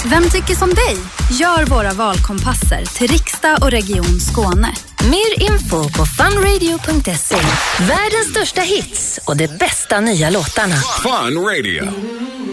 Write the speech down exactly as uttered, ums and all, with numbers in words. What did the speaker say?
Vem tycker som dig? Gör våra valkompasser till riksdag och region Skåne. Mer info på funradio punkt se. Världens största hits och de bästa nya låtarna. Fun Radio.